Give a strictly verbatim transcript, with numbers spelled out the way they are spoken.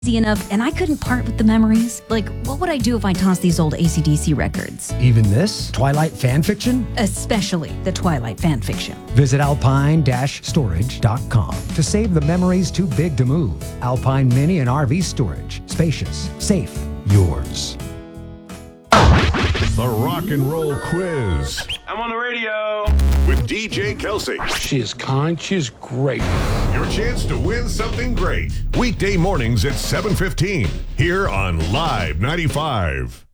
Easy enough, and I couldn't part with the memories. Like, what would I do if I tossed these old A C D C records? Even this Twilight fan fiction? Especially the Twilight fan fiction. Visit alpine dash storage dot com to save the memories too big to move. Alpine Mini and R V Storage. Spacious, safe, yours. The Rock and Roll Quiz. I'm on the radio. With D J Kelsey. She is kind. She's great. Your chance to win something great. Weekday mornings at seven fifteen. Here on Live ninety-five.